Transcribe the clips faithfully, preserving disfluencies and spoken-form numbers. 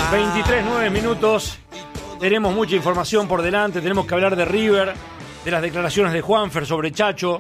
veintitrés, nueve minutos. Tenemos mucha información por delante. Tenemos que hablar de River, de las declaraciones de Juanfer sobre Chacho,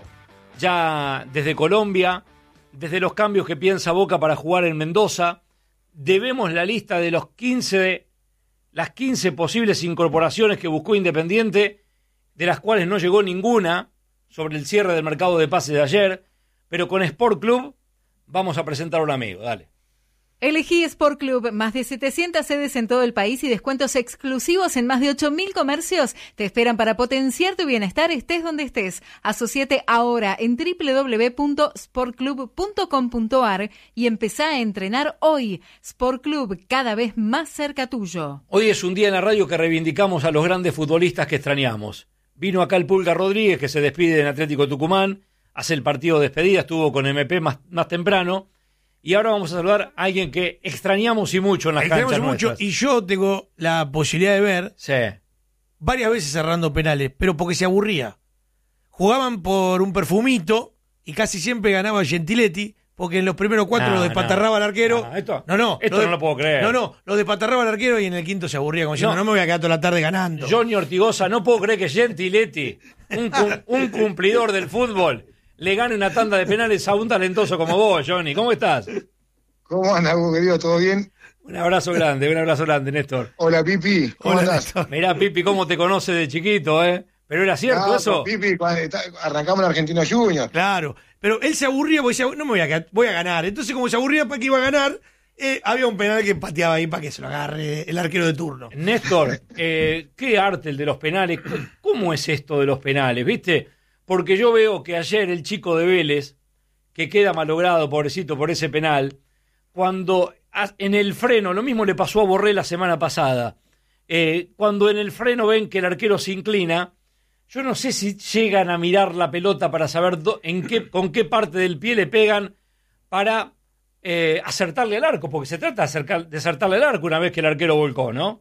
ya desde Colombia, desde los cambios que piensa Boca para jugar en Mendoza. Debemos la lista de los quince, las quince posibles incorporaciones que buscó Independiente, de las cuales no llegó ninguna sobre el cierre del mercado de pases de ayer. Pero con Sport Club vamos a presentar a un amigo. Dale. Elegí Sport Club, más de setecientas sedes en todo el país y descuentos exclusivos en más de ocho mil comercios te esperan para potenciar tu bienestar estés donde estés. Asociate ahora en doble u doble u doble u punto sport club punto com punto a r y empezá a entrenar hoy. Sport Club, cada vez más cerca tuyo. Hoy es un día en la radio que reivindicamos a los grandes futbolistas que extrañamos. Vino acá el Pulga Rodríguez, que se despide en Atlético Tucumán, hace el partido de despedida, estuvo con M P más, más temprano. Y ahora vamos a saludar a alguien que extrañamos y mucho en las extrañamos canchas mucho, nuestras. y yo tengo la posibilidad de ver sí. varias veces cerrando penales, pero porque se aburría. Jugaban por un perfumito y casi siempre ganaba Gentiletti, porque en los primeros cuatro no, lo despatarraba no, el arquero. No, esto, no, no, esto lo de, no lo puedo creer. No, no, lo despatarraba el arquero y en el quinto se aburría, como diciendo, no, no me voy a quedar toda la tarde ganando. Johnny Ortigosa, no puedo creer que Gentiletti, un, un cumplidor del fútbol, le gane una tanda de penales a un talentoso como vos, Johnny. ¿Cómo estás? ¿Cómo andas, Hugo, querido? ¿Todo bien? Un abrazo grande, un abrazo grande, Néstor. Hola, Pipi. ¿Cómo Hola, andás? Néstor. Mirá, Pipi, cómo te conoce de chiquito, ¿eh? Pero era cierto Ah, eso. Pipi, cuando está- arrancamos en Argentino Junior. Claro, pero él se aburría porque decía, no me voy a, quedar- voy a ganar. Entonces, como se aburría para que iba a ganar, eh, había un penal que pateaba ahí para que se lo agarre el arquero de turno. Néstor, eh, qué arte el de los penales. ¿Cómo es esto de los penales, viste? Porque yo veo que ayer el chico de Vélez, que queda malogrado, pobrecito, por ese penal, cuando en el freno, lo mismo le pasó a Borré la semana pasada, eh, cuando en el freno ven que el arquero se inclina, yo no sé si llegan a mirar la pelota para saber do, en qué, con qué parte del pie le pegan para eh, acertarle al arco, porque se trata de, acercar, de acertarle al arco una vez que el arquero volcó, ¿no?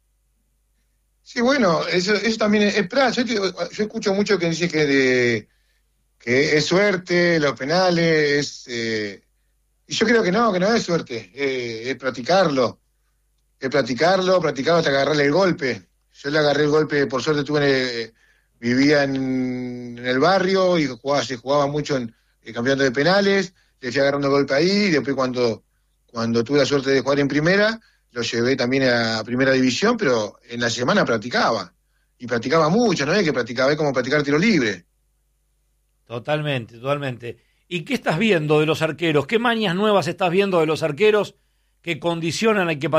Sí, bueno, eso, eso también es, es pra- yo, te- yo escucho mucho que dice que, de, que es suerte, los penales, es, eh, y yo creo que no, que no es suerte, eh, es practicarlo, es practicarlo, practicarlo hasta agarrarle el golpe. Yo le agarré el golpe, por suerte tuve, eh, vivía en, en el barrio y jugaba, se jugaba mucho en el campeonato de penales, le fui agarrando el golpe ahí, y después cuando, cuando tuve la suerte de jugar en primera, lo llevé también a primera división, pero en la semana practicaba, y practicaba mucho, no es que practicaba, es como practicar tiro libre. Totalmente, totalmente. ¿Y qué estás viendo de los arqueros? ¿Qué mañas nuevas estás viendo de los arqueros que condicionan al que